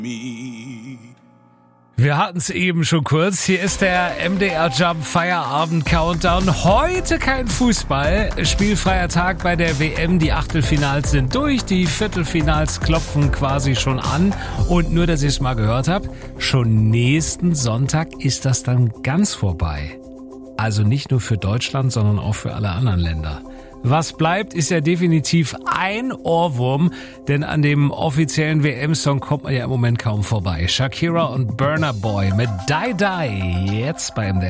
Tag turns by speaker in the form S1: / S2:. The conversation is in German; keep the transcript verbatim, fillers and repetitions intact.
S1: Wir hatten es eben schon kurz. Hier ist der M D R Jump Feierabend Countdown. Heute kein Fußball. Spielfreier Tag bei der W M. Die Achtelfinals sind durch. Die Viertelfinals klopfen quasi schon an. Und nur, dass ihr es mal gehört habt, schon nächsten Sonntag ist das dann ganz vorbei. Also nicht nur für Deutschland, sondern auch für alle anderen Länder. Was bleibt, ist ja definitiv ein Ohrwurm, denn an dem offiziellen W M-Song kommt man ja im Moment kaum vorbei. Shakira und Burna Boy mit Die Die, jetzt bei M D R.